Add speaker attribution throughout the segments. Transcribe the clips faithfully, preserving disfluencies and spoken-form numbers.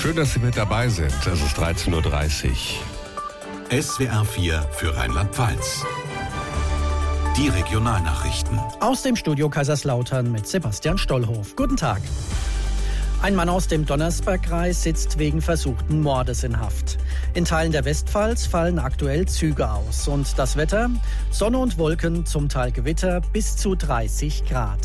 Speaker 1: Schön, dass Sie mit dabei sind. Es ist dreizehn Uhr dreißig.
Speaker 2: S W R vier für Rheinland-Pfalz. Die Regionalnachrichten.
Speaker 3: Aus dem Studio Kaiserslautern mit Sebastian Stollhof. Guten Tag. Ein Mann aus dem Donnersbergkreis sitzt wegen versuchten Mordes in Haft. In Teilen der Westpfalz fallen aktuell Züge aus. Und das Wetter? Sonne und Wolken, zum Teil Gewitter, bis zu dreißig Grad.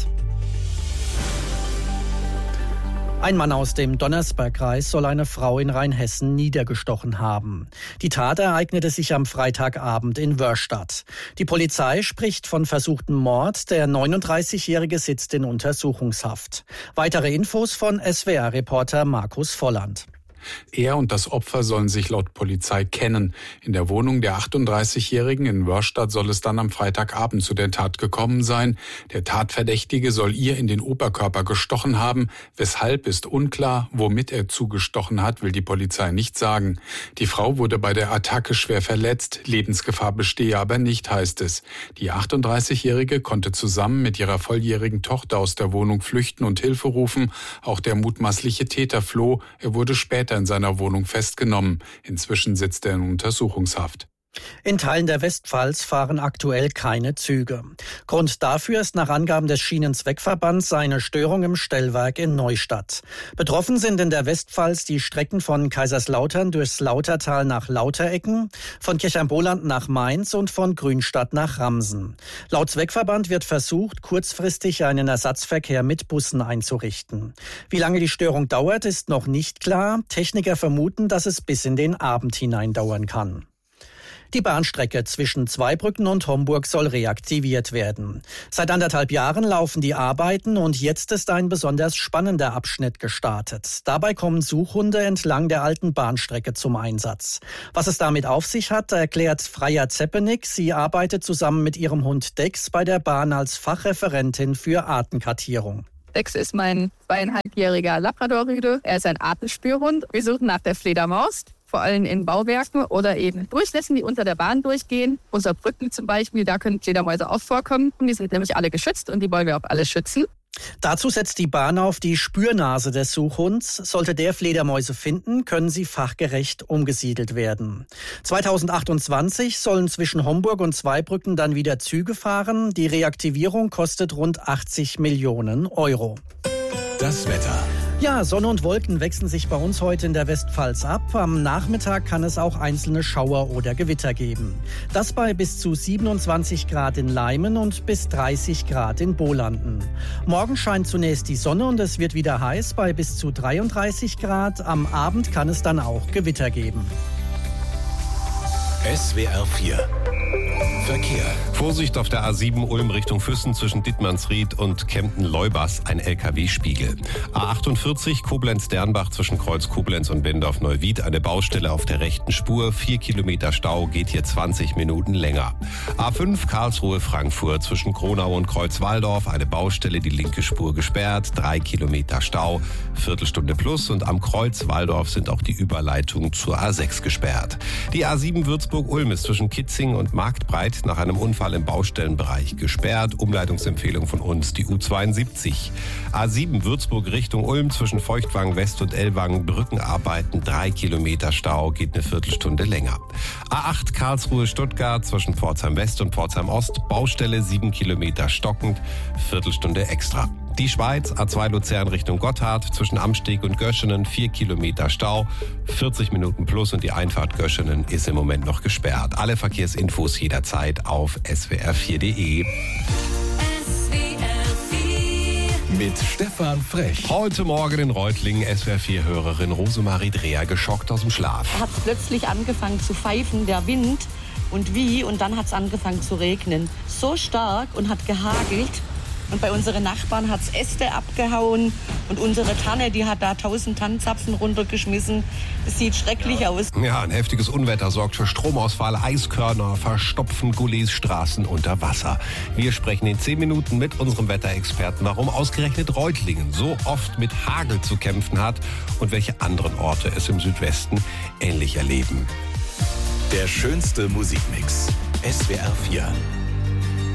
Speaker 3: Ein Mann aus dem Donnersbergkreis soll eine Frau in Rheinhessen niedergestochen haben. Die Tat ereignete sich am Freitagabend in Wörstadt. Die Polizei spricht von versuchtem Mord. Der neununddreißigjährige sitzt in Untersuchungshaft. Weitere Infos von S W R-Reporter Markus Volland.
Speaker 4: Er und das Opfer sollen sich laut Polizei kennen. In der Wohnung der achtunddreißigjährigen in Wörstadt soll es dann am Freitagabend zu der Tat gekommen sein. Der Tatverdächtige soll ihr in den Oberkörper gestochen haben. Weshalb ist unklar. Womit er zugestochen hat, will die Polizei nicht sagen. Die Frau wurde bei der Attacke schwer verletzt. Lebensgefahr bestehe aber nicht, heißt es. Die achtunddreißigjährige konnte zusammen mit ihrer volljährigen Tochter aus der Wohnung flüchten und Hilfe rufen. Auch der mutmaßliche Täter floh. Er wurde später in seiner Wohnung festgenommen. Inzwischen sitzt er in Untersuchungshaft.
Speaker 3: In Teilen der Westpfalz fahren aktuell keine Züge. Grund dafür ist nach Angaben des Schienenzweckverbands eine Störung im Stellwerk in Neustadt. Betroffen sind in der Westpfalz die Strecken von Kaiserslautern durchs Lautertal nach Lauterecken, von Kirchheimboland nach Mainz und von Grünstadt nach Ramsen. Laut Zweckverband wird versucht, kurzfristig einen Ersatzverkehr mit Bussen einzurichten. Wie lange die Störung dauert, ist noch nicht klar. Techniker vermuten, dass es bis in den Abend hinein dauern kann. Die Bahnstrecke zwischen Zweibrücken und Homburg soll reaktiviert werden. Seit anderthalb Jahren laufen die Arbeiten und jetzt ist ein besonders spannender Abschnitt gestartet. Dabei kommen Suchhunde entlang der alten Bahnstrecke zum Einsatz. Was es damit auf sich hat, erklärt Freya Zeppenig. Sie arbeitet zusammen mit ihrem Hund Dex bei der Bahn als Fachreferentin für Artenkartierung.
Speaker 5: Dex ist mein zweieinhalbjähriger Labrador-Rüde. Er ist ein Artenspürhund. Wir suchen nach der Fledermaus, vor allem in Bauwerken oder eben Durchlässen, die unter der Bahn durchgehen. Unter Brücken zum Beispiel, da können Fledermäuse auch vorkommen. Die sind nämlich alle geschützt und die wollen wir auch alle schützen.
Speaker 3: Dazu setzt die Bahn auf die Spürnase des Suchhunds. Sollte der Fledermäuse finden, können sie fachgerecht umgesiedelt werden. zweitausendachtundzwanzig sollen zwischen Homburg und Zweibrücken dann wieder Züge fahren. Die Reaktivierung kostet rund achtzig Millionen Euro.
Speaker 2: Das Wetter.
Speaker 3: Ja, Sonne und Wolken wechseln sich bei uns heute in der Westpfalz ab. Am Nachmittag kann es auch einzelne Schauer oder Gewitter geben. Das bei bis zu siebenundzwanzig Grad in Leimen und bis dreißig Grad in Bolanden. Morgen scheint zunächst die Sonne und es wird wieder heiß bei bis zu dreiunddreißig Grad. Am Abend kann es dann auch Gewitter geben.
Speaker 2: S W R vier. Verkehr.
Speaker 1: Vorsicht auf der A sieben Ulm Richtung Füssen zwischen Dittmannsried und Kempten-Leubas, ein L K W-Spiegel. A achtundvierzig Koblenz-Dernbach zwischen Kreuz Koblenz und Bendorf-Neuwied, eine Baustelle auf der rechten Spur. Vier Kilometer Stau, geht hier zwanzig Minuten länger. A fünf Karlsruhe-Frankfurt zwischen Kronau und Kreuz-Walldorf, eine Baustelle, die linke Spur gesperrt. Drei Kilometer Stau, Viertelstunde plus. Und am Kreuz Walldorf sind auch die Überleitungen zur A sechs gesperrt. Die A sieben Würzburg-Ulm ist zwischen Kitzing und Marktbreit nach einem Unfall im Baustellenbereich gesperrt. Umleitungsempfehlung von uns, die U zweiundsiebzig. A sieben Würzburg Richtung Ulm zwischen Feuchtwangen West und Ellwangen, Brückenarbeiten, drei Kilometer Stau, geht eine Viertelstunde länger. A acht Karlsruhe Stuttgart zwischen Pforzheim West und Pforzheim Ost, Baustelle sieben Kilometer stockend, Viertelstunde extra. Die Schweiz, A zwei Luzern Richtung Gotthard, zwischen Amsteg und Göschenen, vier Kilometer Stau, vierzig Minuten plus und die Einfahrt Göschenen ist im Moment noch gesperrt. Alle Verkehrsinfos jederzeit auf S W R vier punkt de.
Speaker 2: Mit Stefan Frech.
Speaker 1: Heute Morgen in Reutlingen S W R vier-Hörerin Rosemarie Dreher geschockt aus dem Schlaf.
Speaker 6: Hat es plötzlich angefangen zu pfeifen, der Wind und wie, und dann hat es angefangen zu regnen. So stark und hat gehagelt. Und bei unseren Nachbarn hat es Äste abgehauen und unsere Tanne, die hat da tausend Tannenzapfen runtergeschmissen. Das sieht schrecklich aus.
Speaker 1: Ja, ein heftiges Unwetter sorgt für Stromausfall, Eiskörner, verstopfen Gullis, Straßen unter Wasser. Wir sprechen in zehn Minuten mit unserem Wetterexperten, warum ausgerechnet Reutlingen so oft mit Hagel zu kämpfen hat und welche anderen Orte es im Südwesten ähnlich erleben.
Speaker 2: Der schönste Musikmix. S W R vier.